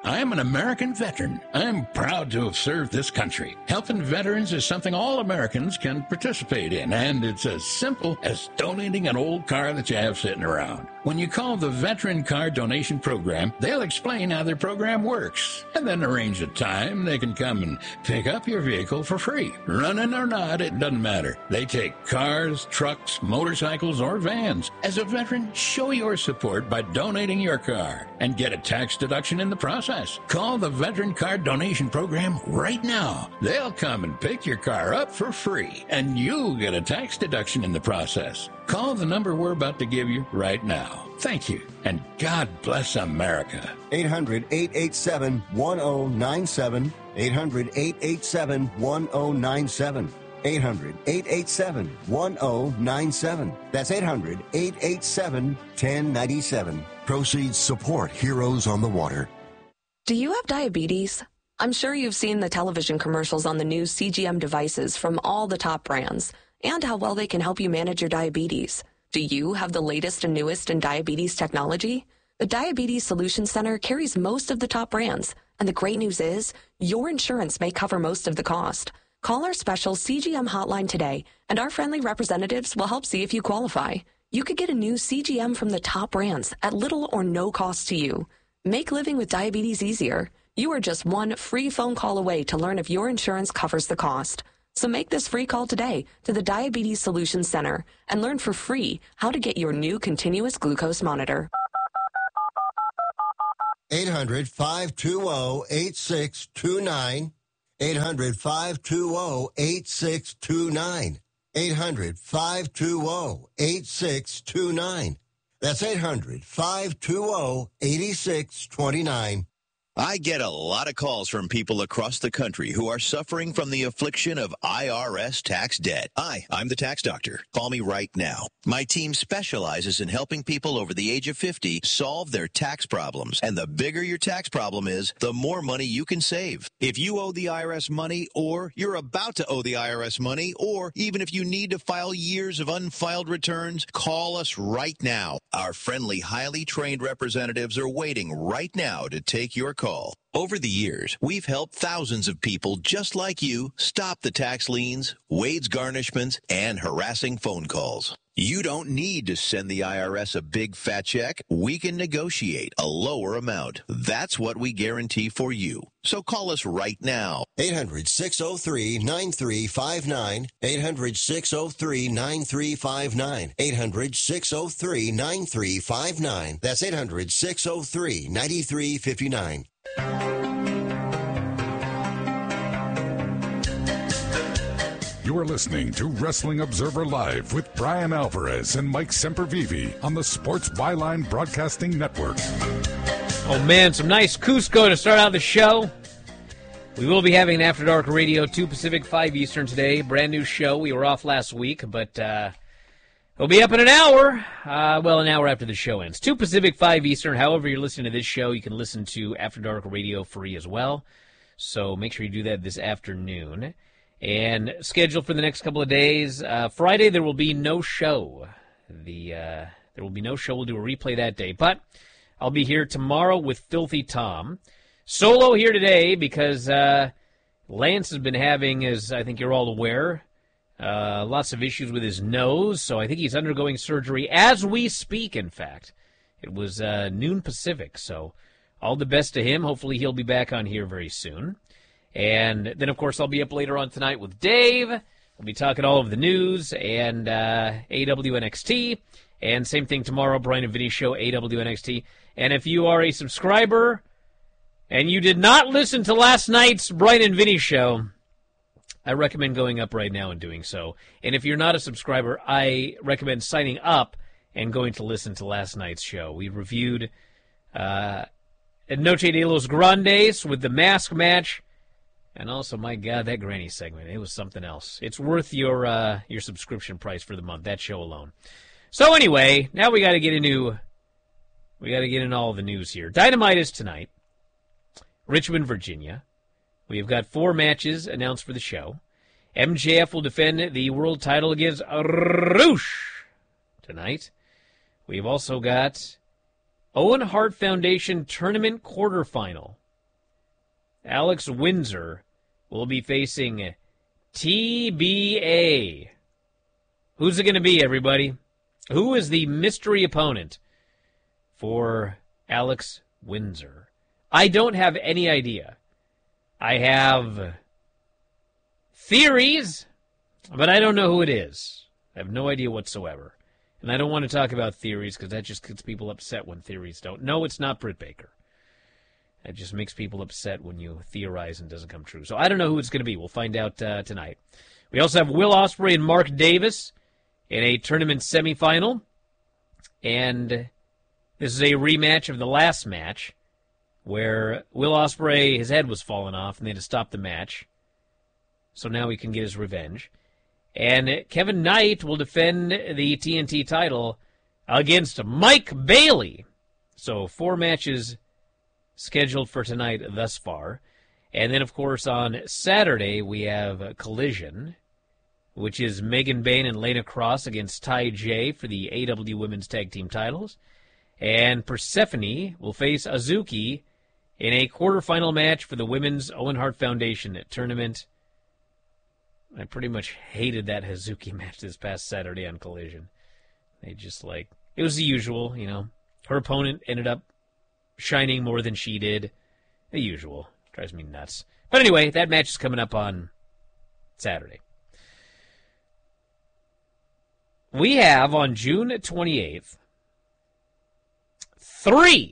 I'm an American veteran. I'm proud to have served this country. Helping veterans is something all Americans can participate in, and it's as simple as donating an old car that you have sitting around. When you call the Veteran Car Donation Program, they'll explain how their program works, and then arrange a time they can come and pick up your vehicle for free. Running or not, it doesn't matter. They take cars, trucks, motorcycles, or vans. As a veteran, show your support by donating your car and get a tax deduction in the process. Call the Veteran Car Donation Program right now. They'll come and pick your car up for free, and you'll get a tax deduction in the process. Call the number we're about to give you right now. Thank you, and God bless America. 800-887-1097. 800-887-1097. 800-887-1097. That's 800-887-1097. Proceeds support Heroes on the Water. Do you have diabetes? I'm sure you've seen the television commercials on the new CGM devices from all the top brands and how well they can help you manage your diabetes. Do you have the latest and newest in diabetes technology? The Diabetes Solutions Center carries most of the top brands, and the great news is your insurance may cover most of the cost. Call our special CGM hotline today, and our friendly representatives will help see if you qualify. You could get a new CGM from the top brands at little or no cost to you. Make living with diabetes easier. You are just one free phone call away to learn if your insurance covers the cost. So make this free call today to the Diabetes Solutions Center and learn for free how to get your new continuous glucose monitor. 800-520-8629. 800-520-8629. 800-520-8629. That's 800-520-8629. I get a lot of calls from people across the country who are suffering from the affliction of IRS tax debt. Hi, I'm the tax doctor. Call me right now. My team specializes in helping people over the age of 50 solve their tax problems. And the bigger your tax problem is, the more money you can save. If you owe the IRS money, or you're about to owe the IRS money, or even if you need to file years of unfiled returns, call us right now. Our friendly, highly trained representatives are waiting right now to take your call. Over the years, we've helped thousands of people just like you stop the tax liens, wage garnishments, and harassing phone calls. You don't need to send the IRS a big fat check. We can negotiate a lower amount. That's what we guarantee for you. So call us right now. 800-603-9359. 800-603-9359. 800-603-9359. That's 800-603-9359. You are listening to Wrestling Observer Live with Brian Alvarez and Mike Sempervive on the Sports Byline Broadcasting Network. Oh, man, some nice Cusco to start out the show. We will be having an After Dark Radio 2 Pacific, 5 Eastern today. Brand new show. We were off last week, but it'll be up in an hour. An hour after the show ends. 2 Pacific, 5 Eastern. However you're listening to this show, you can listen to After Dark Radio free as well. So make sure you do that this afternoon. And scheduled for the next couple of days, Friday there will be no show. There will be no show. We'll do a replay that day. But I'll be here tomorrow with Filthy Tom. Solo here today because Lance has been having, as I think you're all aware, lots of issues with his nose. So I think he's undergoing surgery as we speak, in fact. It was noon Pacific, so all the best to him. Hopefully he'll be back on here very soon. And then, of course, I'll be up later on tonight with Dave. We'll be talking all of the news and AWNXT. And same thing tomorrow, Brian and Vinny Show, AWNXT. And if you are a subscriber and you did not listen to last night's Brian and Vinny Show, I recommend going up right now and doing so. And if you're not a subscriber, I recommend signing up and going to listen to last night's show. We reviewed Noche de los Grandes with the mask match. And also, my God, that Granny segment, it was something else. It's worth your subscription price for the month, that show alone. So anyway, now we got to get into all the news here. Dynamite is tonight. Richmond, Virginia. We've got 4 matches announced for the show. MJF will defend the world title against Rush tonight. We've also got Owen Hart Foundation Tournament quarterfinal Alex Windsor will be facing TBA. Who's it going to be, everybody? Who is the mystery opponent for Alex Windsor? I don't have any idea. I have theories, but I don't know who it is. I have no idea whatsoever. And I don't want to talk about theories because that just gets people upset when theories don't. No, it's not Britt Baker. That just makes people upset when you theorize and it doesn't come true. So I don't know who it's going to be. We'll find out tonight. We also have Will Ospreay and Mark Davis in a tournament semifinal. And this is a rematch of the last match where Will Ospreay, his head was falling off and they had to stop the match. So now he can get his revenge. And Kevin Knight will defend the TNT title against Mike Bailey. So 4 matches scheduled for tonight thus far. And then, of course, on Saturday, we have Collision, which is Megan Bain and Lena Cross against Ty J for the AW Women's Tag Team titles. And Persephone will face Azuki in a quarterfinal match for the Women's Owen Hart Foundation tournament. I pretty much hated that Hazuki match this past Saturday on Collision. They just it was the usual, Her opponent ended up shining more than she did. The usual. Drives me nuts. But anyway, that match is coming up on Saturday. We have on June 28th, three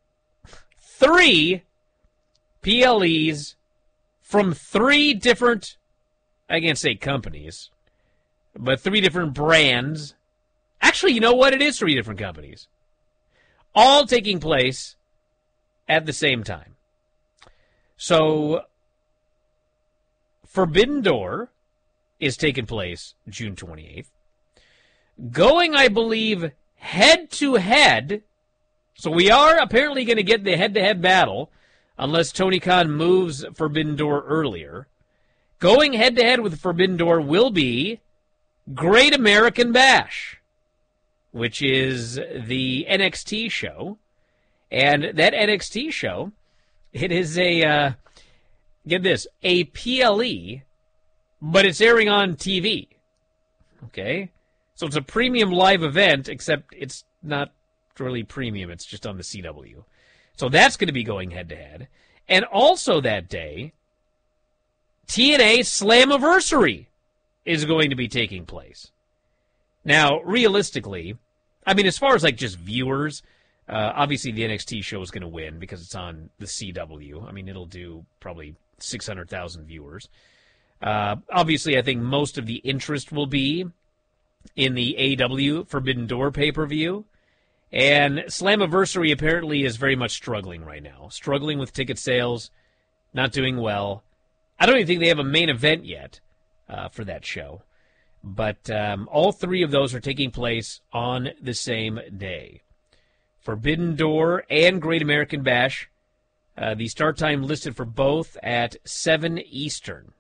PLEs from 3 different, I can't say companies, but 3 different brands. Actually, you know what? It is 3 different companies. All taking place at the same time. So, Forbidden Door is taking place June 28th. Going, I believe, head-to-head. So we are apparently going to get the head-to-head battle, unless Tony Khan moves Forbidden Door earlier. Going head-to-head with Forbidden Door will be Great American Bash, which is the NXT show. And that NXT show, it is a, get this, a PLE, but it's airing on TV. Okay? So it's a premium live event, except it's not really premium. It's just on the CW. So that's going to be going head-to-head. And also that day, TNA Slammiversary is going to be taking place. Now, realistically, I mean, as far as just viewers, obviously the NXT show is going to win because it's on the CW. I mean, it'll do probably 600,000 viewers. Obviously, I think most of the interest will be in the AW Forbidden Door pay-per-view. And Slammiversary apparently is very much struggling right now. Struggling with ticket sales, not doing well. I don't even think they have a main event yet for that show. But all 3 of those are taking place on the same day. Forbidden Door and Great American Bash. The start time listed for both at 7 Eastern.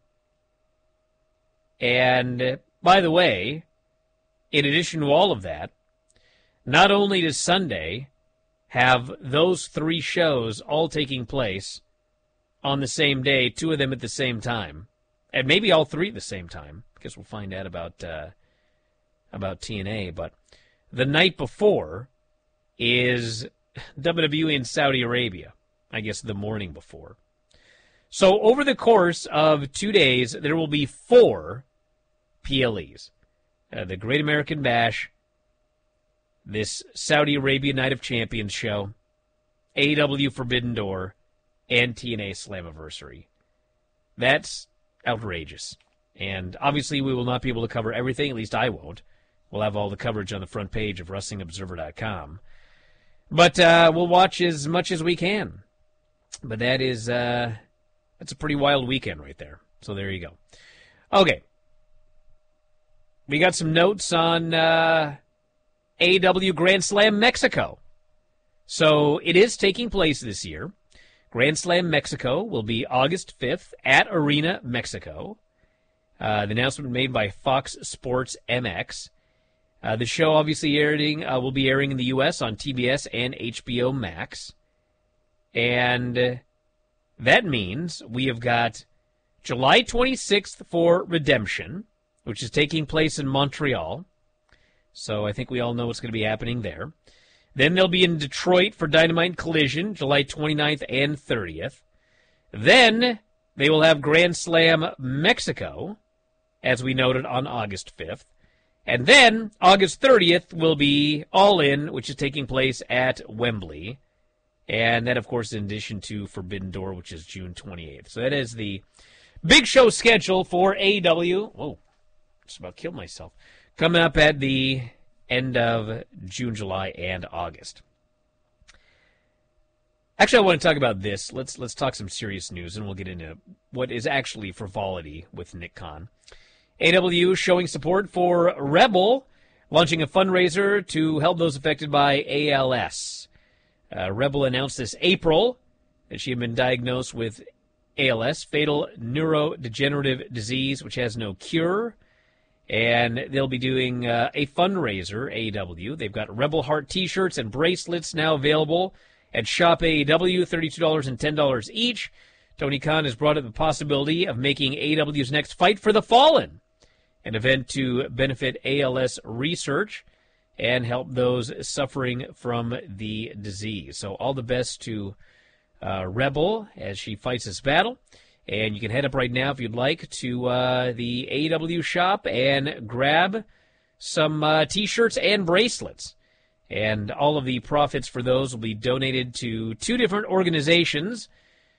And, by the way, in addition to all of that, not only does Sunday have those 3 shows all taking place on the same day, 2 of them at the same time, and maybe all 3 at the same time, because we'll find out about TNA, but the night before is WWE in Saudi Arabia, I guess the morning before. So over the course of 2 days, there will be 4 PLEs. The Great American Bash, this Saudi Arabia Night of Champions show, AEW Forbidden Door, and TNA Slammiversary. That's outrageous. And obviously we will not be able to cover everything, at least I won't. We'll have all the coverage on the front page of WrestlingObserver.com. But we'll watch as much as we can. But that is, that's a pretty wild weekend right there. So there you go. Okay. We got some notes on AEW Grand Slam Mexico. So it is taking place this year. Grand Slam Mexico will be August 5th at Arena Mexico. The announcement made by Fox Sports MX. The show obviously will be airing in the U.S. on TBS and HBO Max. And that means we have got July 26th for Redemption, which is taking place in Montreal. So I think we all know what's going to be happening there. Then they'll be in Detroit for Dynamite Collision, July 29th and 30th. Then they will have Grand Slam Mexico, as we noted, on August 5th. And then August 30th will be All In, which is taking place at Wembley. And that, of course, in addition to Forbidden Door, which is June 28th. So that is the big show schedule for AEW. Whoa, just about killed myself. Coming up at the end of June, July, and August. Actually, I want to talk about this. Let's talk some serious news, and we'll get into what is actually frivolity with Nick Khan. AEW showing support for Rebel, launching a fundraiser to help those affected by ALS. Rebel announced this April that she had been diagnosed with ALS, fatal neurodegenerative disease, which has no cure. And they'll be doing a fundraiser, AEW. They've got Rebel Heart t-shirts and bracelets now available at Shop AEW, $32 and $10 each. Tony Khan has brought up the possibility of making AEW's next Fight for the Fallen, an event to benefit ALS research and help those suffering from the disease. So all the best to Rebel as she fights this battle. And you can head up right now, if you'd like, to the AEW shop and grab some T-shirts and bracelets. And all of the profits for those will be donated to two different organizations,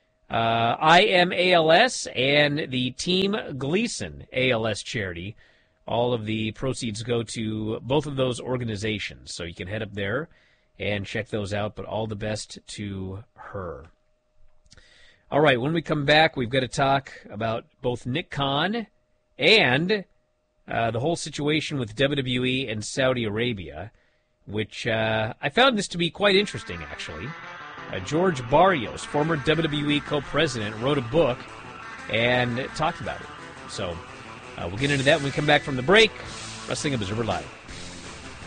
I Am ALS and the Team Gleason ALS charity. All of the proceeds go to both of those organizations. So you can head up there and check those out, but all the best to her. All right, when we come back, we've got to talk about both Nick Khan and the whole situation with WWE and Saudi Arabia, which I found this to be quite interesting, actually. George Barrios, former WWE co-president, wrote a book and talked about it. So we'll get into that when we come back from the break. Wrestling Observer Live.